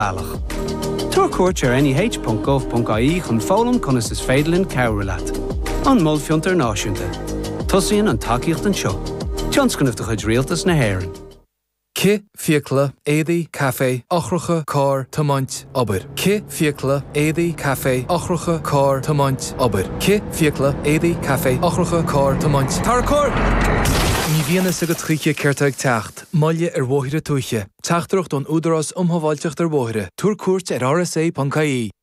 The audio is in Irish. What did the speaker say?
Alach. Tuair cuairt ar nih.gov.ie chun fólam conas is féidirlinn cabhralat. An molfiont náisiúnta. Tosaíonn an tacaíocht an seo. Tionscannamh do chuid rialtas na hÉireann. Ci fiacla édaí cafe ochracha cár tamáint obair. Ci fiacla édaí cafe ochracha cár tamáint obair. Ci fiacla édaí cafe ochracha cár tamáint. Tar cór! Ní bhíana sa go tríce ceirta ag teacht, maille ar bmhóithre tuaiche. Teachtareacht don údarás umthábháilteacht ar bmhóithre. Tuair cuairt ar RSA.ie.